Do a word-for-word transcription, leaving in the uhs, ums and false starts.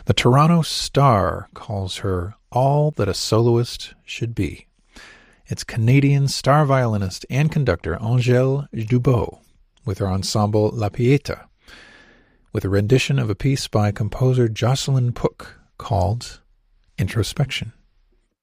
The Toronto Star calls her all that a soloist should be. It's Canadian star violinist and conductor Angèle Dubot with her ensemble La Pieta, with a rendition of a piece by composer Jocelyn Pook called Introspection.